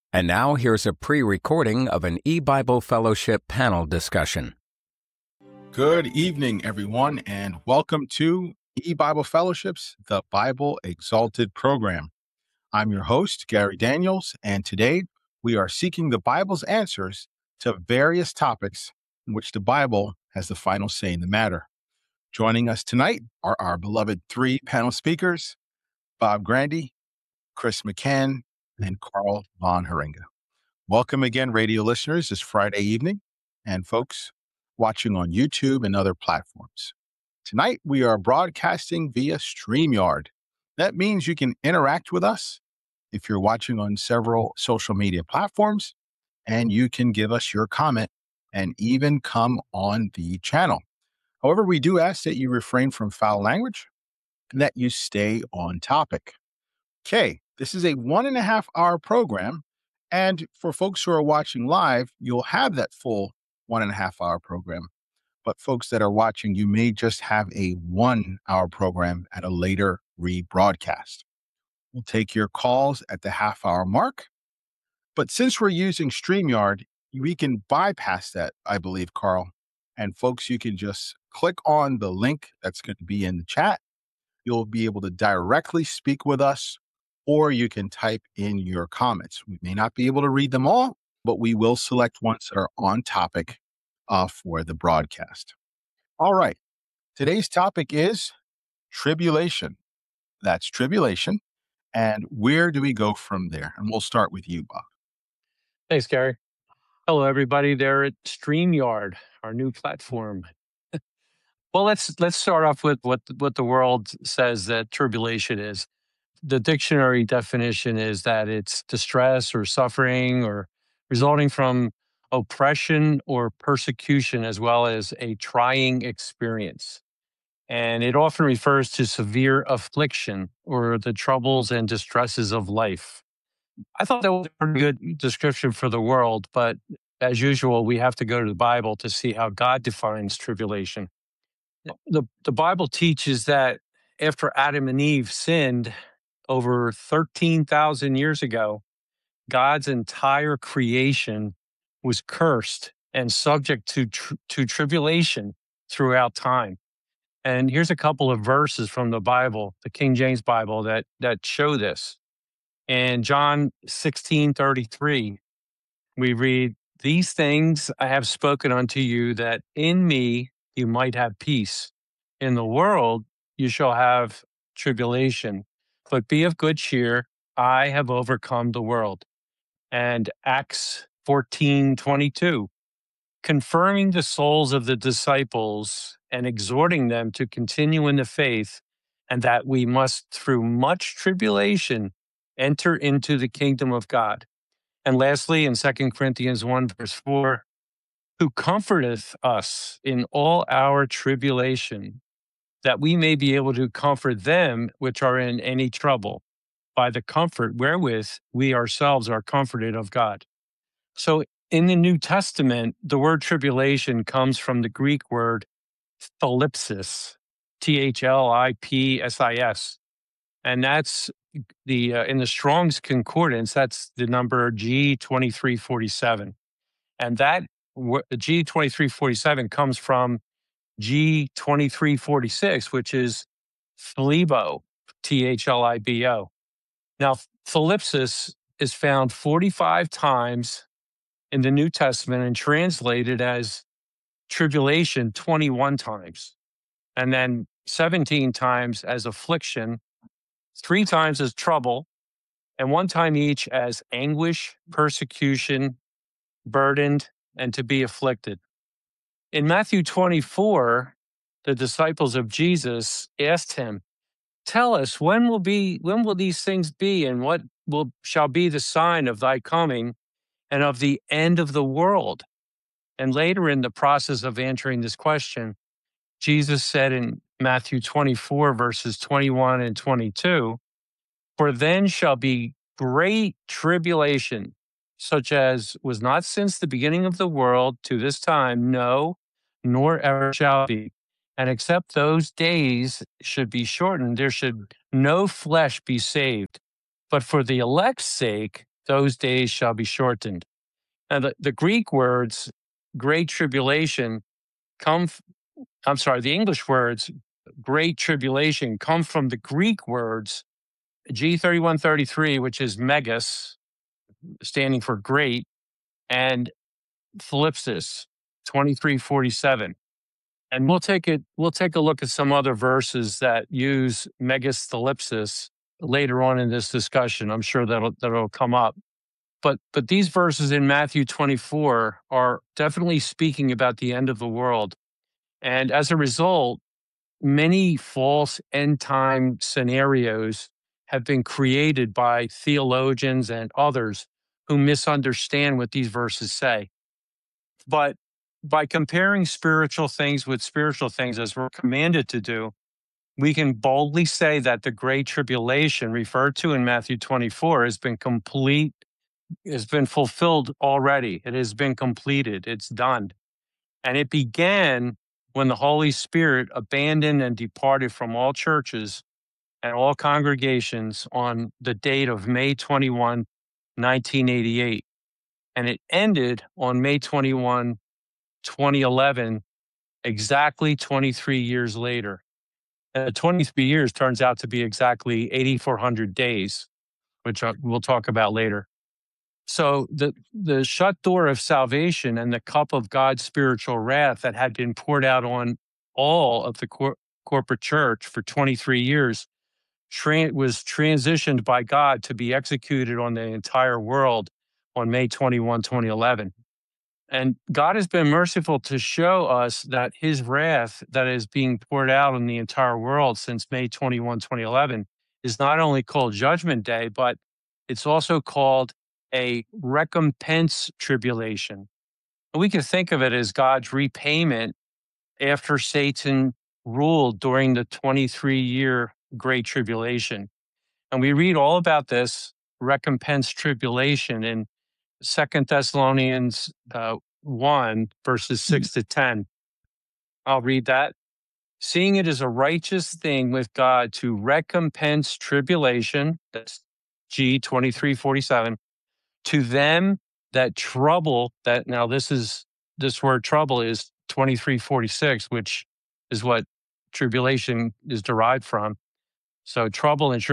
And now here's a pre-recording of an eBible Fellowship panel discussion. Good evening, everyone, and welcome to eBible Fellowship's The Bible Exalted program. I'm your host, Gary Daniels, and today we are seeking the Bible's answers to various topics in which the Bible has the final say in the matter. Joining us tonight are our beloved three panel speakers, Bob Grandy, Chris McCann, and Carl von Haringa. Welcome again, radio listeners, this Friday evening, and folks watching on YouTube and other platforms. Tonight, we are broadcasting via StreamYard. That means you can interact with us if you're watching on several social media platforms, and you can give us your comment and even come on the channel. However, we do ask that you refrain from foul language and that you stay on topic. Okay, this is a 1.5 hour program. And for folks who are watching live, you'll have that full 1.5 hour program. But folks that are watching, you may just have a 1 hour program at a later rebroadcast. We'll take your calls at the half hour mark. But since we're using StreamYard, we can bypass that, I believe, Carl. And folks, you can just click on the link that's going to be in the chat. You'll be able to directly speak with us, or you can type in your comments. We may not be able to read them all, but we will select ones that are on topic for the broadcast. All right. Today's topic is tribulation. That's tribulation. And where do we go from there? And we'll start with you, Bob. Thanks, Gary. Hello, everybody there at StreamYard, our new platform. Well, let's start off with what the world says that tribulation is. The dictionary definition is that it's distress or suffering or resulting from oppression or persecution, as well as a trying experience. And it often refers to severe affliction or the troubles and distresses of life. I thought that was a pretty good description for the world, but as usual, we have to go to the Bible to see how God defines tribulation. The Bible teaches that after Adam and Eve sinned over 13,000 years ago, God's entire creation was cursed and subject to tribulation throughout time. And here's a couple of verses from the Bible, the King James Bible, that show this. In John 16:33, we read, "These things I have spoken unto you, that in me you might have peace. In the world you shall have tribulation, but be of good cheer. I have overcome the world." And Acts 14:22, confirming the souls of the disciples and exhorting them to continue in the faith, and that we must, through much tribulation, enter into the kingdom of God. And lastly, in 2 Corinthians 1, verse 4, who comforteth us in all our tribulation, that we may be able to comfort them which are in any trouble, by the comfort wherewith we ourselves are comforted of God. So in the New Testament, the word tribulation comes from the Greek word thlipsis, thlipsis. And that's in the Strong's Concordance, that's the number G2347. And that G2347 comes from G2346, which is thlibo, thlibo. Now, thlipsis is found 45 times in the New Testament and translated as tribulation 21 times, and then 17 times as affliction, 3 times as trouble, and 1 time each as anguish, persecution, burdened, and to be afflicted. In Matthew 24, the disciples of Jesus asked him, "Tell us, when will these things be, and what shall be the sign of thy coming and of the end of the world?" And later in the process of answering this question, Jesus said in Matthew 24, verses 21 and 22, "For then shall be great tribulation, such as was not since the beginning of the world to this time, no, nor ever shall be. And except those days should be shortened, there should no flesh be saved. But for the elect's sake, those days shall be shortened. Now, the Greek words, great tribulation, the English words, great tribulation, come from the Greek words G3133, which is megas, standing for great, and thlipsis, 2347. And we'll take a look at some other verses that use megas thlipsis later on in this discussion. I'm sure that'll come up. But these verses in Matthew 24 are definitely speaking about the end of the world. And as a result, many false end time scenarios have been created by theologians and others who misunderstand what these verses say. But by comparing spiritual things with spiritual things, as we're commanded to do, we can boldly say that the Great Tribulation referred to in Matthew 24 has been fulfilled already. It has been completed. It's done. And it began when the Holy Spirit abandoned and departed from all churches and all congregations on the date of May 21, 1988. And it ended on May 21, 2011, exactly 23 years later. And 23 years turns out to be exactly 8,400 days, which we'll talk about later. So the shut door of salvation and the cup of God's spiritual wrath that had been poured out on all of the corporate church for 23 years was transitioned by God to be executed on the entire world on May 21, 2011. And God has been merciful to show us that his wrath that is being poured out on the entire world since May 21, 2011 is not only called Judgment Day, but it's also called a recompense tribulation. And we can think of it as God's repayment after Satan ruled during the 23-year Great Tribulation. And we read all about this recompense tribulation in 2 Thessalonians 1, verses 6 to 10. I'll read that. Seeing it is a righteous thing with God to recompense tribulation, that's G 2347, to them that trouble, that now this word trouble is 2346, which is what tribulation is derived from. So trouble and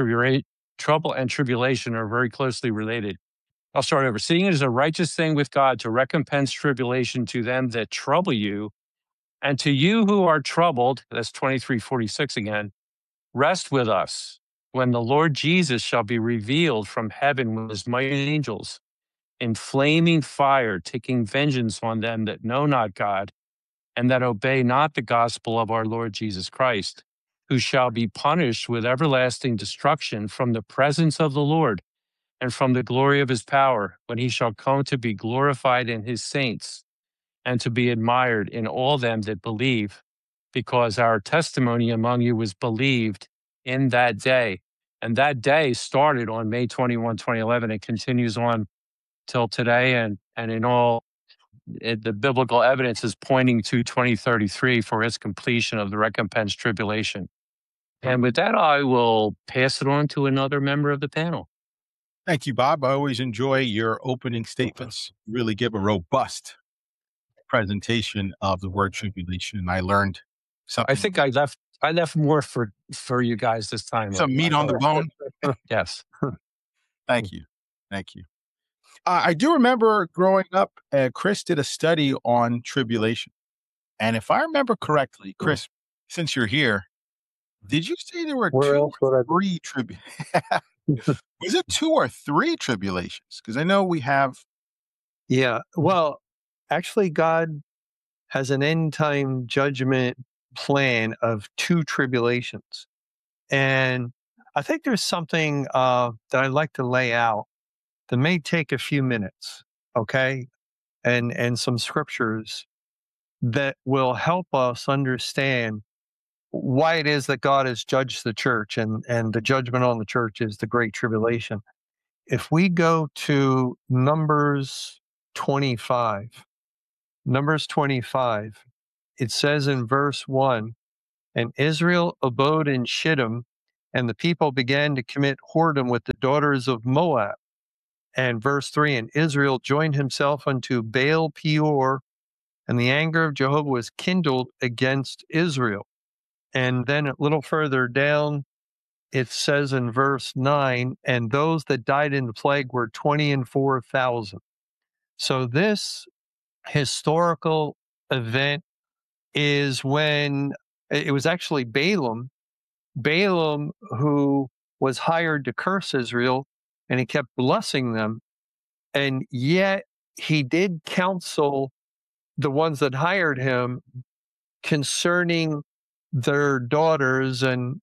tribulation are very closely related. I'll start over. Seeing it as a righteous thing with God to recompense tribulation to them that trouble you, and to you who are troubled, that's 2346 again, rest with us when the Lord Jesus shall be revealed from heaven with his mighty angels in flaming fire, taking vengeance on them that know not God and that obey not the gospel of our Lord Jesus Christ, who shall be punished with everlasting destruction from the presence of the Lord and from the glory of his power, when he shall come to be glorified in his saints and to be admired in all them that believe, because our testimony among you was believed in that day. And that day started on May 21, 2011. It continues on till today. And in all, the biblical evidence is pointing to 2033 for its completion of the recompense tribulation. And with that, I will pass it on to another member of the panel. Thank you, Bob. I always enjoy your opening statements. You really give a robust presentation of the word tribulation. And I learned something. I think I left more for you guys this time. Some meat on the bone. Yes. Thank you. Thank you. I do remember growing up, Chris did a study on tribulation. And if I remember correctly, Chris, since you're here, did you say there were two or three was it 2 or 3 tribulations? Because I know we have. Yeah. Well, actually, God has an end time judgment plan of 2 tribulations. And I think there's something that I'd like to lay out that may take a few minutes, okay? And some scriptures that will help us understand why it is that God has judged the church, and the judgment on the church is the Great Tribulation. If we go to Numbers 25, it says in verse 1, and Israel abode in Shittim, and the people began to commit whoredom with the daughters of Moab. And verse 3, and Israel joined himself unto Baal Peor, and the anger of Jehovah was kindled against Israel. And then a little further down, it says in verse 9, and those that died in the plague were 24,000. So this historical event is when it was actually Balaam, who was hired to curse Israel, and he kept blessing them. And yet he did counsel the ones that hired him concerning their daughters, and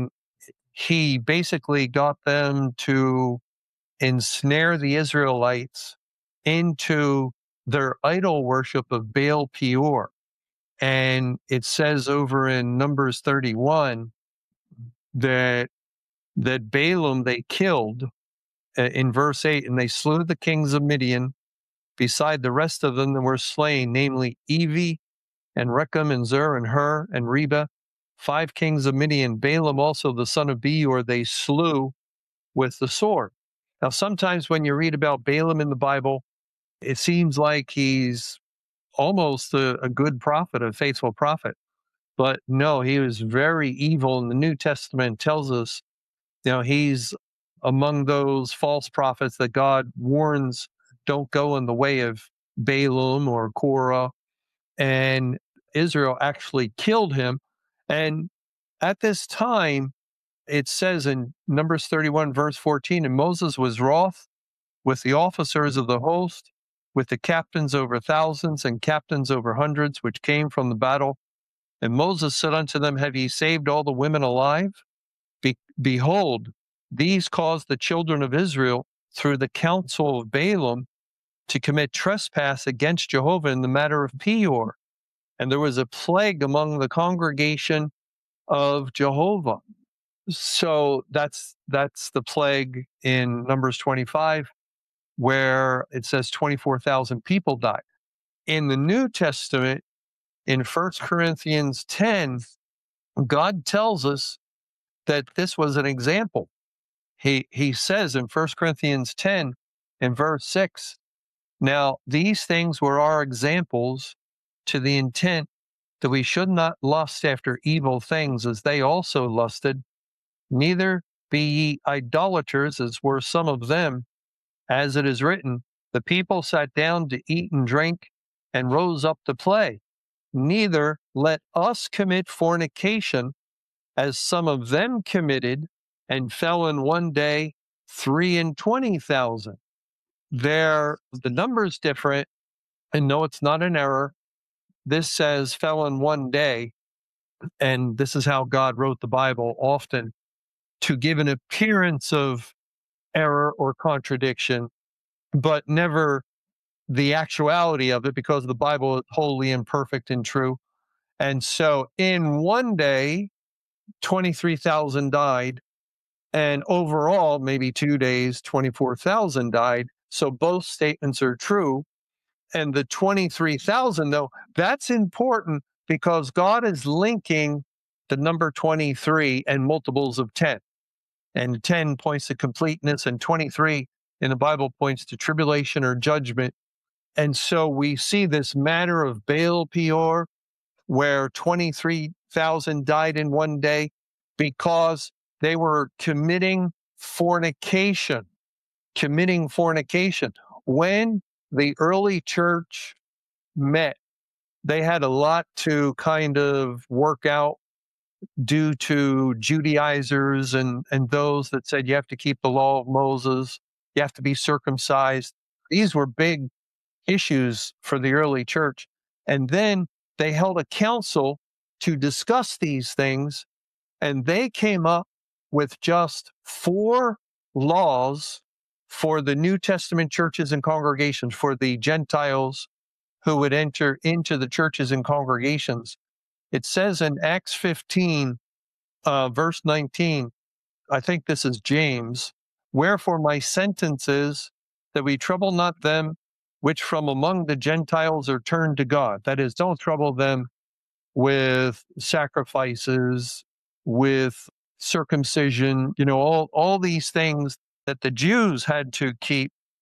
he basically got them to ensnare the Israelites into their idol worship of Baal Peor. And it says over in Numbers 31 that Balaam they killed in verse 8, and they slew the kings of Midian beside the rest of them that were slain, namely Evi and Rechem and Zur and Hur and Reba, 5 kings of Midian. Balaam also the son of Beor they slew with the sword. Now, sometimes when you read about Balaam in the Bible, it seems like he's almost a good prophet, a faithful prophet. But no, he was very evil. And the New Testament tells us, he's among those false prophets that God warns don't go in the way of Balaam or Korah. And Israel actually killed him. And at this time, it says in Numbers 31, verse 14, and Moses was wroth with the officers of the host, with the captains over thousands and captains over hundreds, which came from the battle. And Moses said unto them, have ye saved all the women alive? Behold, these caused the children of Israel through the counsel of Balaam to commit trespass against Jehovah in the matter of Peor. And there was a plague among the congregation of Jehovah. So that's the plague in Numbers 25, where it says 24,000 people died. In the New Testament, in 1 Corinthians 10, God tells us that this was an example. He says in 1 Corinthians 10, in verse 6, now these things were our examples, to the intent that we should not lust after evil things as they also lusted, neither be ye idolaters as were some of them, as it is written, the people sat down to eat and drink and rose up to play. Neither let us commit fornication, as some of them committed, and fell in one day 23,000. The number's different, and no, it's not an error. This says fell in one day, and this is how God wrote the Bible often, to give an appearance of error or contradiction, but never the actuality of it, because the Bible is wholly and perfect and true. And so in one day, 23,000 died, and overall, maybe 2 days, 24,000 died. So both statements are true. And the 23,000, though, that's important because God is linking the number 23 and multiples of 10. And 10 points to completeness, and 23 in the Bible points to tribulation or judgment. And so we see this matter of Baal Peor, where 23,000 died in one day because they were committing fornication. When the early church met, they had a lot to kind of work out due to Judaizers and those that said you have to keep the law of Moses, you have to be circumcised. These were big issues for the early church. And then they held a council to discuss these things, and they came up with just 4 laws for the New Testament churches and congregations, for the Gentiles who would enter into the churches and congregations. It says in Acts 15, verse 19, I think this is James, wherefore my sentence is that we trouble not them which from among the Gentiles are turned to God. That is, don't trouble them with sacrifices, with circumcision, all these things that the Jews had to keep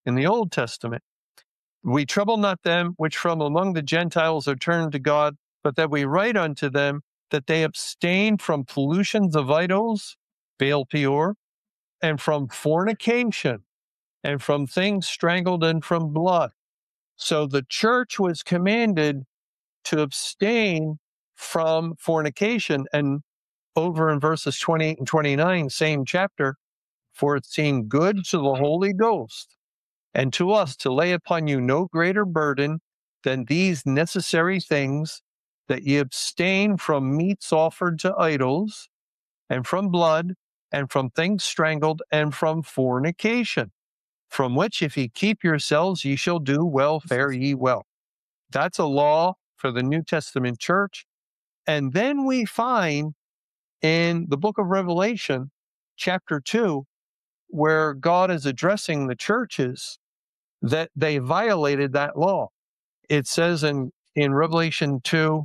in the Old Testament. We trouble not them which from among the Gentiles are turned to God, but that we write unto them that they abstain from pollutions of idols, Baal Peor, and from fornication, and from things strangled, and from blood. So the church was commanded to abstain from fornication. And over in verses 28 and 29, same chapter, for it seemed good to the Holy Ghost and to us to lay upon you no greater burden than these necessary things, that ye abstain from meats offered to idols, and from blood, and from things strangled, and from fornication, from which if ye keep yourselves, ye shall do well, fare ye well. That's a law for the New Testament church. And then we find in the book of Revelation, chapter 2, where God is addressing the churches that they violated that law. It says in Revelation 2,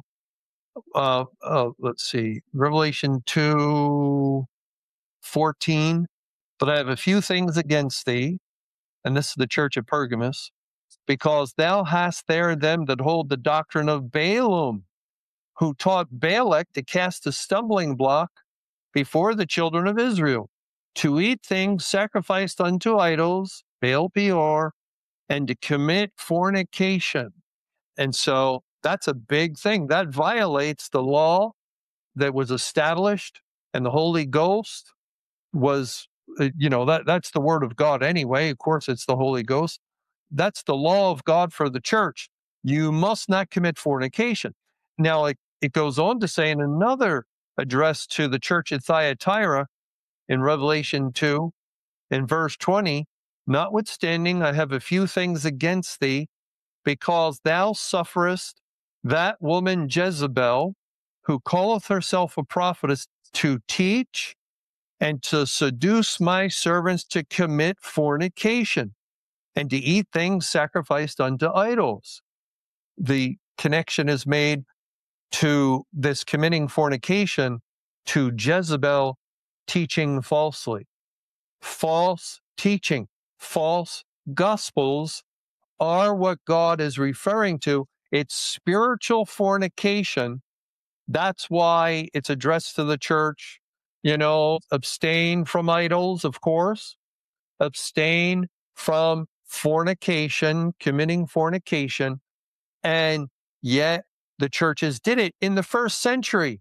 Revelation 2:14, but I have a few things against thee, and this is the church of Pergamos, because thou hast there them that hold the doctrine of Balaam, who taught Balak to cast a stumbling block before the children of Israel, to eat things sacrificed unto idols, Baal Peor, and to commit fornication. And so that's a big thing. That violates the law that was established, and the Holy Ghost was, that's the word of God anyway. Of course, it's the Holy Ghost. That's the law of God for the church. You must not commit fornication. Now, it goes on to say in another address to the church at Thyatira in Revelation 2, in verse 20, notwithstanding, I have a few things against thee, because thou sufferest that woman Jezebel, who calleth herself a prophetess, to teach and to seduce my servants to commit fornication and to eat things sacrificed unto idols. The connection is made to this committing fornication to Jezebel teaching falsely. False teaching, false gospels are what God is referring to. It's spiritual fornication. That's why it's addressed to the church. Abstain from idols, of course. Abstain from fornication, committing fornication. And yet the churches did it in the first century.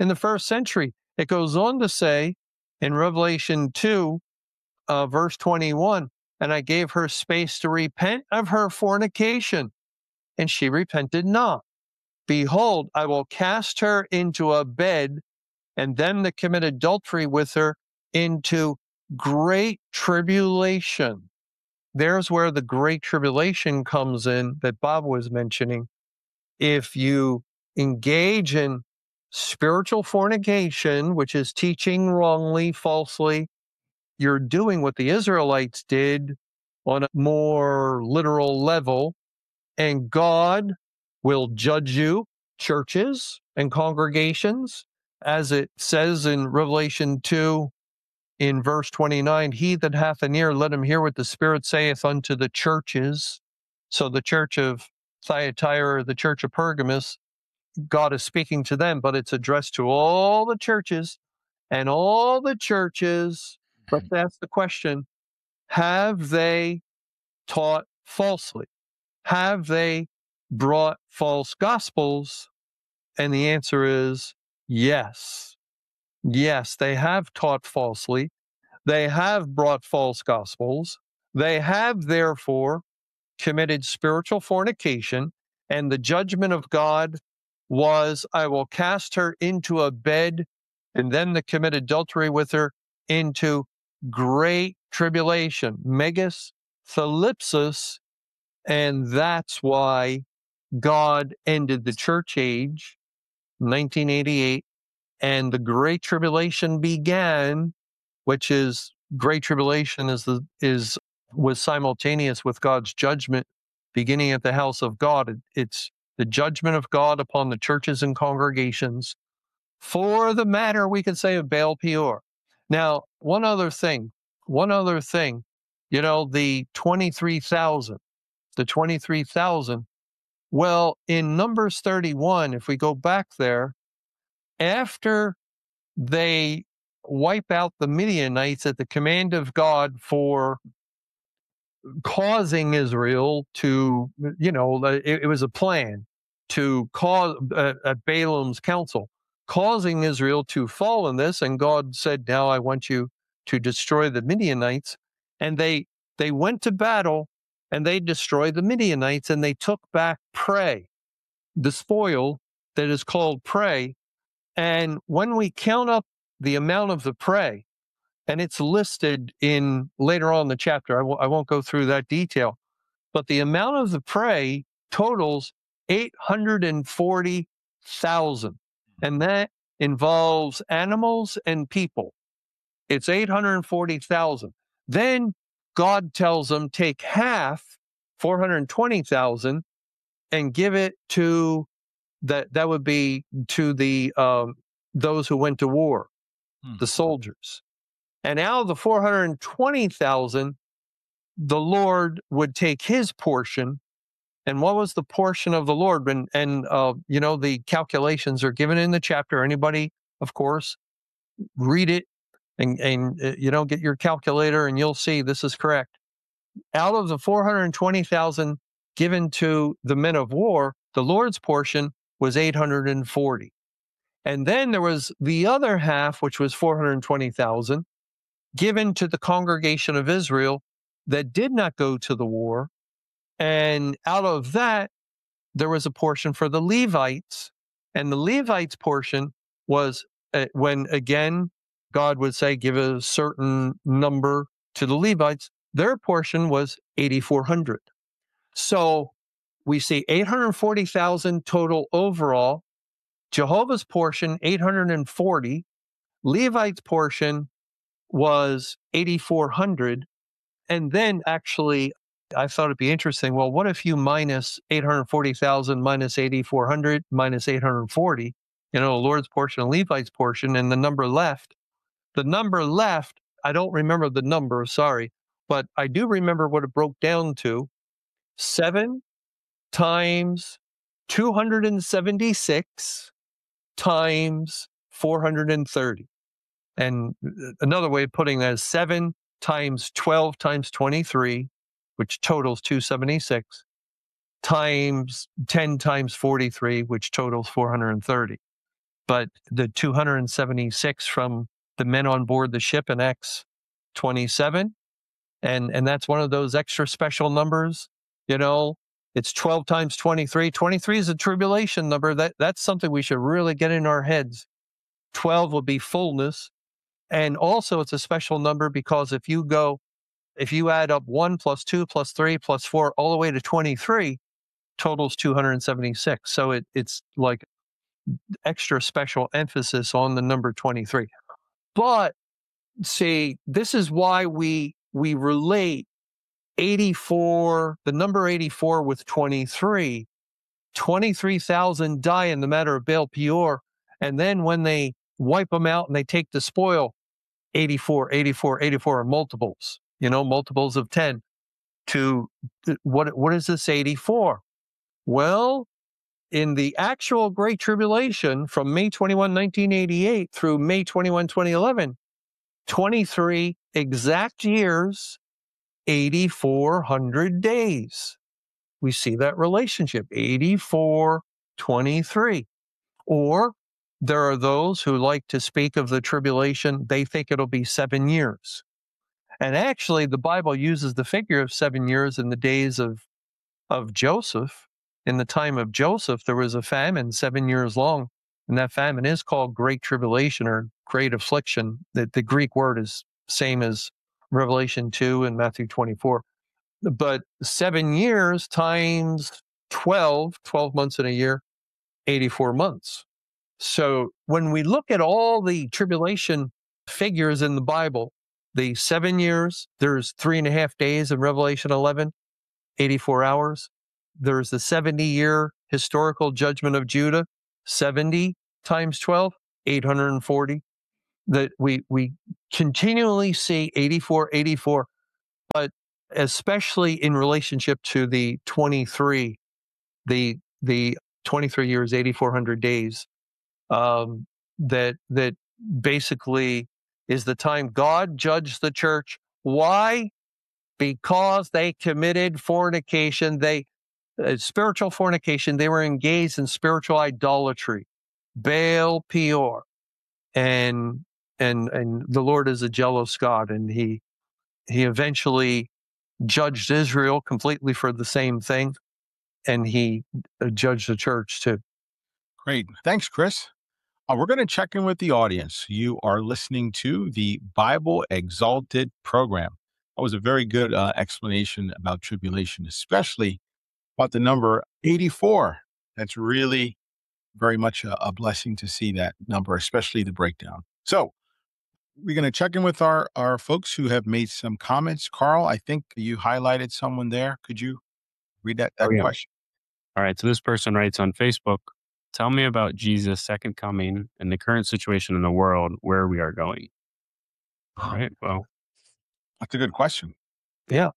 It goes on to say in Revelation 2, verse 21, and I gave her space to repent of her fornication, and she repented not. Behold, I will cast her into a bed, and them that commit adultery with her into great tribulation. There's where the great tribulation comes in that Bob was mentioning. If you engage in spiritual fornication, which is teaching wrongly, falsely, you're doing what the Israelites did on a more literal level, and God will judge you, churches and congregations, as it says in Revelation 2, in verse 29, he that hath an ear, let him hear what the Spirit saith unto the churches. So the church of Thyatira, the church of Pergamos, God is speaking to them, but it's addressed to all the churches, and all the churches, let's ask the question, have they taught falsely? Have they brought false gospels? And the answer is yes. Yes, they have taught falsely. They have brought false gospels. They have therefore committed spiritual fornication, and the judgment of God was, I will cast her into a bed, and them that commit adultery with her into great tribulation, megas thalipsis, and that's why God ended the church age, 1988, and the Great Tribulation began, which is Great Tribulation was simultaneous with God's judgment beginning at the house of God. It's the judgment of God upon the churches and congregations for the matter, we could say, of Baal Peor. Now, one other thing the 23,000, well, in Numbers 31, if we go back there, after they wipe out the Midianites at the command of God for causing Israel to, it was a plan to cause at Balaam's counsel, causing Israel to fall in this. And God said, now I want you to destroy the Midianites. And they went to battle and they destroyed the Midianites and they took back prey, the spoil that is called prey. And when we count up the amount of the prey, and it's listed in later on in the chapter, I won't go through that detail, but the amount of the prey totals 840,000. And that involves animals and people. It's 840,000. Then God tells them, take half, 420,000, and give it to that would be to the those who went to war, the soldiers. And out of the 420,000, the Lord would take his portion. And what was the portion of the Lord? And the calculations are given in the chapter. Anybody, of course, read it and get your calculator and you'll see this is correct. Out of the 420,000 given to the men of war, the Lord's portion was 840. And then there was the other half, which was 420,000, given to the congregation of Israel that did not go to the war. And out of that, there was a portion for the Levites. And the Levites' portion was when, again, God would say, give a certain number to the Levites, their portion was 8,400. So we see 840,000 total overall. Jehovah's portion, 840. Levites' portion was 8,400. And then actually, I thought it'd be interesting. Well, what if you minus 840,000 minus 8,400 minus 840, the Lord's portion and Levites' portion, and the number left? The number left, I don't remember the number, sorry, but I do remember what it broke down to. 7 times 276 times 430. And another way of putting that is 7 times 12 times 23, which totals 276, times 10 times 43, which totals 430. But the 276 from the men on board the ship in Acts 27, and that's one of those extra special numbers. It's 12 times 23. 23 is a tribulation number. That's something we should really get in our heads. 12 will be fullness. And also it's a special number because if you add up 1 plus 2 plus 3 plus 4 all the way to 23, totals 276. So it's like extra special emphasis on the number 23. But see, this is why we relate 84, the number 84 with 23. 23,000 die in the matter of Baal Peor. And then when they wipe them out and they take the spoil, 84 are multiples, multiples of 10 to what is this 84? Well, in the actual Great Tribulation from May 21, 1988 through May 21, 2011, 23 exact years, 8,400 days. We see that relationship, 84, 23. Or there are those who like to speak of the tribulation, they think it'll be 7 years. And actually, the Bible uses the figure of 7 years in the days of Joseph. In the time of Joseph, there was a famine 7 years long, and that famine is called Great Tribulation or Great Affliction. The Greek word is same as Revelation 2 and Matthew 24. But 7 years times 12 months in a year, 84 months. So when we look at all the tribulation figures in the Bible, the 7 years, there's 3.5 days in Revelation 11, 84 hours. There's the 70-year historical judgment of Judah, 70 times 12, 840. That we continually see 84. But especially in relationship to the 23 years, 8,400 days, that basically is the time God judged the church. Why? Because they committed fornication. Spiritual fornication. They were engaged in spiritual idolatry, Baal Peor, and the Lord is a jealous God, and He eventually judged Israel completely for the same thing, and He judged the church too. Great. Thanks, Chris. We're going to check in with the audience. You are listening to the Bible Exalted program. That was a very good explanation about tribulation, especially about the number 84. That's really very much a blessing to see that number, especially the breakdown. So we're going to check in with our folks who have made some comments. Carl, I think you highlighted someone there. Could you read that yeah. question? All right. So this person writes on Facebook, tell me about Jesus' second coming and the current situation in the world where we are going. All right. Well, that's a good question. Yeah.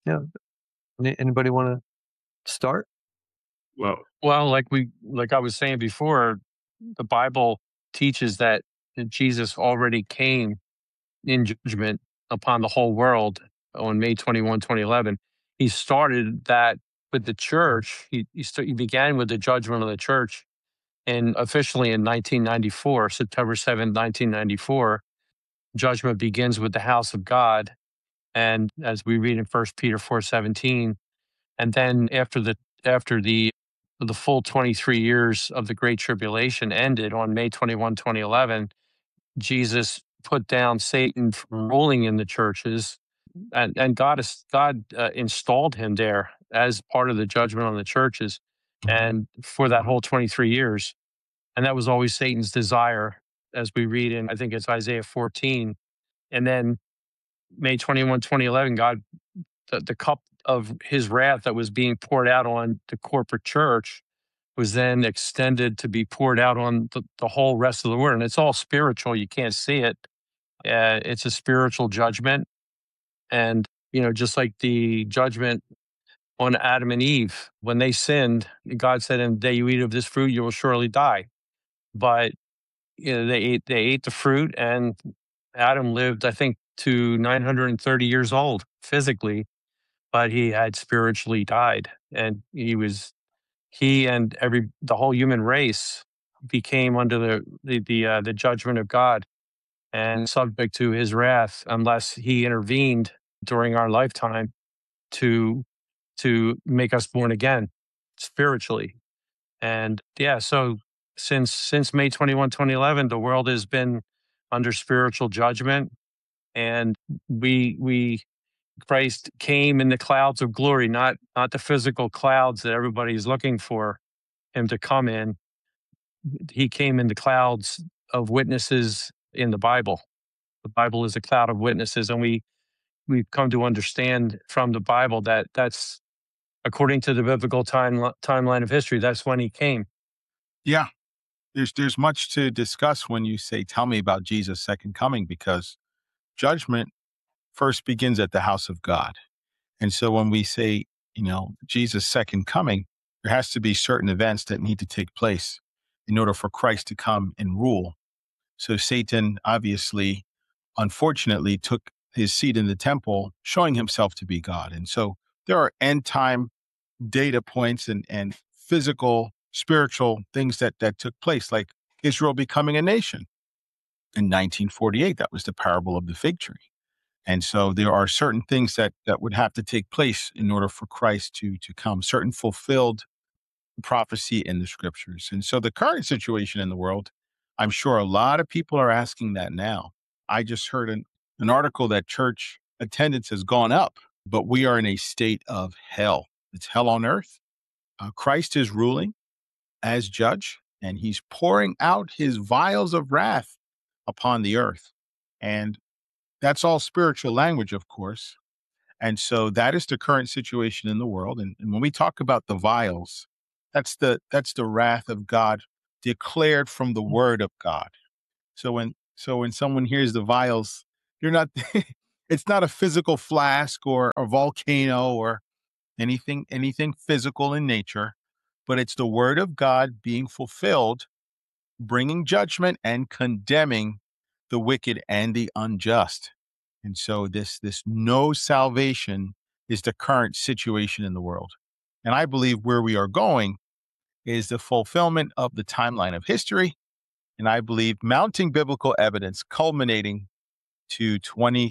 Anybody want to start? Well, like I was saying before, the Bible teaches that Jesus already came in judgment upon the whole world on May 21, 2011. He started that with the church. He began with the judgment of the church, and officially in 1994, September 7th, 1994, judgment begins with the house of God. And as we read in 1 Peter 4:17, and then after the full 23 years of the Great Tribulation ended on May 21, 2011, Jesus put down Satan from ruling in the churches, and God installed him there as part of the judgment on the churches, and for that whole 23 years. And that was always Satan's desire, as we read in, I think it's Isaiah 14. And then May 21, 2011, God, the cup of his wrath that was being poured out on the corporate church was then extended to be poured out on the whole rest of the world. And it's all spiritual. You can't see it. It's a spiritual judgment. And, just like the judgment on Adam and Eve, when they sinned, God said, in the day you eat of this fruit, you will surely die. But, they ate the fruit, and Adam lived, I think, to 930 years old physically, but he had spiritually died. And he and the whole human race became under the judgment of God and subject to his wrath unless he intervened during our lifetime to make us born again spiritually. And so since May 21, 2011, the world has been under spiritual judgment, and Christ came in the clouds of glory, not the physical clouds that everybody's looking for him to come in. He came in the clouds of witnesses in the Bible. The Bible is a cloud of witnesses, and we've come to understand from the Bible that that's according to the biblical timeline of history. That's when he came. Yeah, there's much to discuss when you say, "Tell me about Jesus' second coming," because judgment first begins at the house of God. And so when we say, Jesus' second coming, there has to be certain events that need to take place in order for Christ to come and rule. So Satan obviously, unfortunately, took his seat in the temple, showing himself to be God. And so there are end time data points and physical, spiritual things that took place, like Israel becoming a nation in 1948. That was the parable of the fig tree. And so there are certain things that would have to take place in order for Christ to come, certain fulfilled prophecy in the scriptures. And so the current situation in the world, I'm sure a lot of people are asking that now. I just heard an article that church attendance has gone up, but we are in a state of hell. It's hell on earth. Christ is ruling as judge, and he's pouring out his vials of wrath upon the earth. And that's all spiritual language, of course. And so that is the current situation in the world. And when we talk about the vials, that's the wrath of God declared from the word of God. So when someone hears the vials, you're not It's not a physical flask or a volcano or anything physical in nature, but it's the word of God being fulfilled, bringing judgment and condemning the wicked and the unjust. And so this no salvation is the current situation in the world. And I believe where we are going is the fulfillment of the timeline of history. And I believe mounting biblical evidence culminating to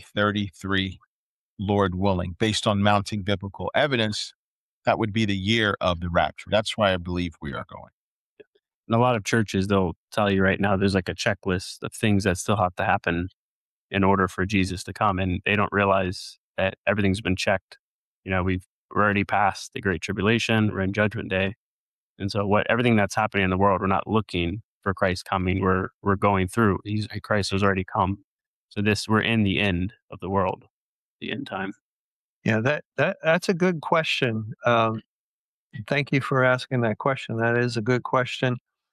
2033, Lord willing, based on mounting biblical evidence. That would be the year of the rapture. That's why I believe we are going. In a lot of churches, they'll tell you right now there's like a checklist of things that still have to happen in order for Jesus to come. And they don't realize that everything's been checked. We're already past the Great Tribulation. We're in Judgment Day. And so everything that's happening in the world, we're not looking for Christ coming. We're going through. Christ has already come. So we're in the end of the world, the end time. Yeah, that's a good question. Thank you for asking that question. That is a good question.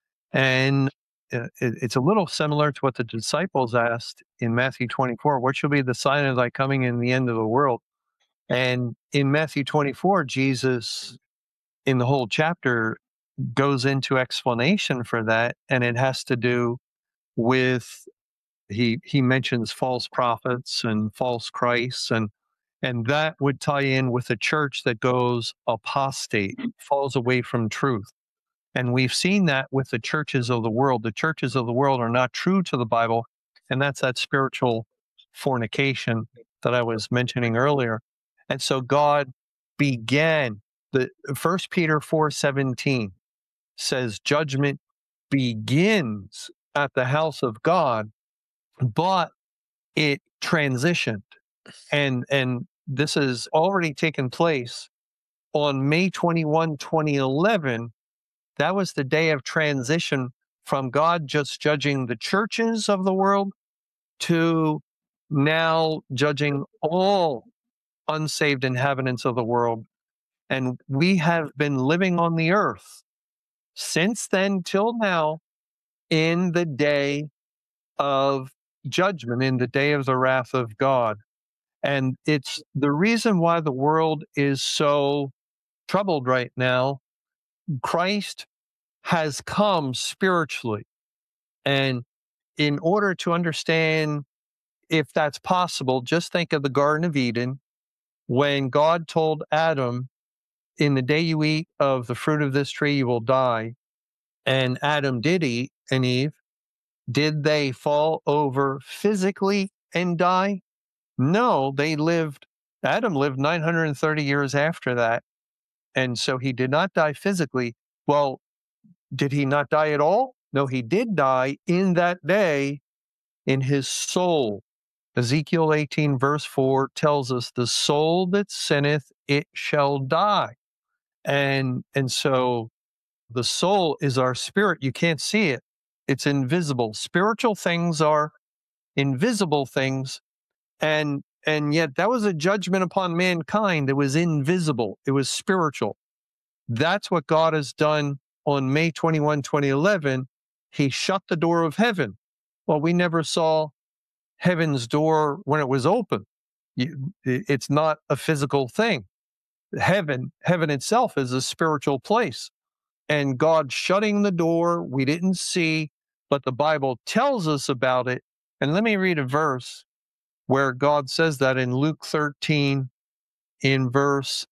And it's a little similar to what the disciples asked in Matthew 24. What shall be the sign of thy coming in the end of the world? And in Matthew 24, Jesus, in the whole chapter, goes into explanation for that. And it has to do with, he mentions false prophets and false Christs, and that would tie in with a church that goes apostate, falls away from truth. And we've seen that with the churches of the world. The churches of the world are not true to the Bible, and that's that spiritual fornication that I was mentioning earlier. And so God began, the 1 Peter 4:17 says judgment begins at the house of God, but it transitioned. And this has already taken place on May 21, 2011. That was the day of transition from God just judging the churches of the world to now judging all unsaved inhabitants of the world. And we have been living on the earth since then till now in the day of judgment, in the day of the wrath of God. And it's the reason why the world is so troubled right now. Christ has come spiritually. And in order to understand if that's possible, just think of the Garden of Eden when God told Adam, in the day you eat of the fruit of this tree, you will die. And Adam did eat, and Eve. Did they fall over physically and die? No, Adam lived 930 years after that. And so he did not die physically. Well, did he not die at all? No, he did die in that day in his soul. Ezekiel 18 verse 4 tells us, the soul that sinneth, it shall die. And so the soul is our spirit. You can't see it. It's invisible. Spiritual things are invisible things. And yet that was a judgment upon mankind. It was invisible. It was spiritual. That's what God has done on May 21, 2011. He shut the door of heaven. Well, we never saw heaven's door when it was open. It's not a physical thing. Heaven itself is a spiritual place. And God shutting the door, we didn't see, but the Bible tells us about it. And let me read a verse where God says that in Luke 13, in verse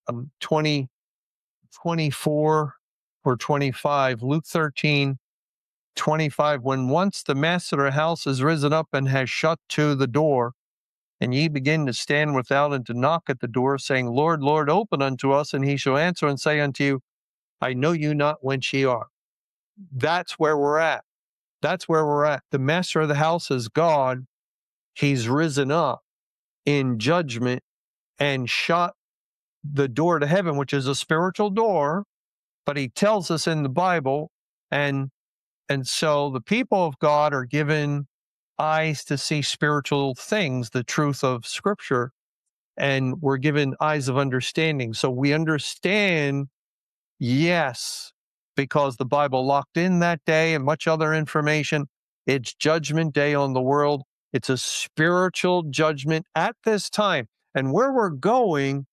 24 or 25. Luke 13, 25. When once the master of the house is risen up and has shut to the door, and ye begin to stand without and to knock at the door, saying, Lord, Lord, open unto us, and he shall answer and say unto you, I know you not whence ye are. That's where we're at. That's where we're at. The master of the house is God. He's risen up in judgment and shut the door to heaven, which is a spiritual door, but he tells us in the Bible, and so the people of God are given eyes to see spiritual things, the truth of Scripture, and we're given eyes of understanding. So we understand, yes, because the Bible locked in that day and much other information, it's judgment day on the world. It's a spiritual judgment at this time. And where we're going